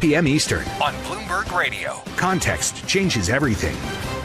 p.m. Eastern. On Bloomberg Radio. Context changes everything.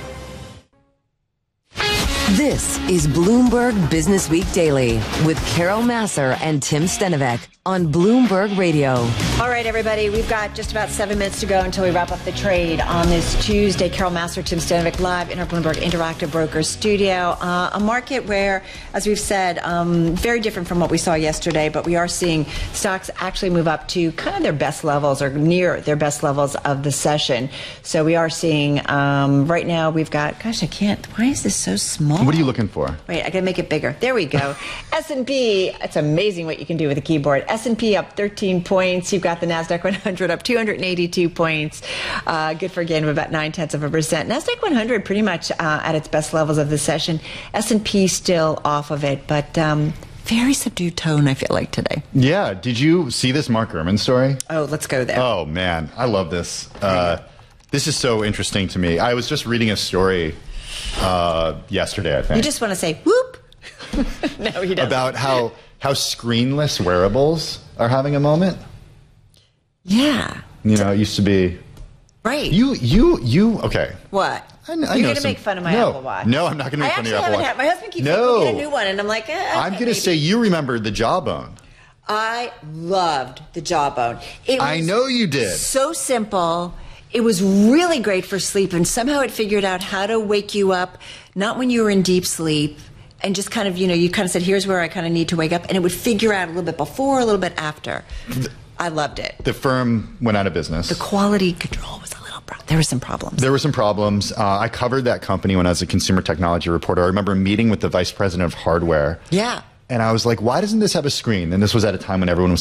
This is Bloomberg Business Week Daily with Carol Massar and Tim Stenovec on Bloomberg Radio. All right, everybody, we've got just about 7 minutes to go until we wrap up the trade on this Tuesday. Carol Massar, Tim Stenovec, live in our Bloomberg Interactive Brokers studio. A market where, as we've said, very different from what we saw yesterday, but we are seeing stocks actually move up to kind of their best levels or near their best levels of the session. So we are seeing, right now we've got, gosh, why is this so small? What are you looking for? Wait, I gotta make it bigger. There we go. S&P, it's amazing what you can do with a keyboard. S&P up 13 points. You've got the NASDAQ 100 up 282 points. Good for a gain of about 0.9%. NASDAQ 100 pretty much at its best levels of the session. S&P still off of it, but very subdued tone, I feel like, today. Yeah. Did you see this Mark Gurman story? Oh, let's go there. Oh, man. I love this. This is so interesting to me. I was just reading a story yesterday, I think. You just want to say, whoop. No, he doesn't. About how screenless wearables are having a moment. Yeah. You know, it used to be. Right. You. Okay. What? I You're going to make fun of my Apple Watch. No, I'm not going to make fun of your Apple Watch. My husband keeps saying, we'll get a new one, and I'm like, I'm going to say you remembered the Jawbone. I loved the Jawbone. I know you did. So simple. It was really great for sleep, and somehow it figured out how to wake you up, not when you were in deep sleep, and just kind of, you kind of said, here's where I kind of need to wake up, and it would figure out a little bit before, a little bit after. I loved it. The firm went out of business. The quality control was there were some problems. There were some problems. I covered that company when I was a consumer technology reporter. I remember meeting with the vice president of hardware. Yeah. And I was like, why doesn't this have a screen? And this was at a time when everyone was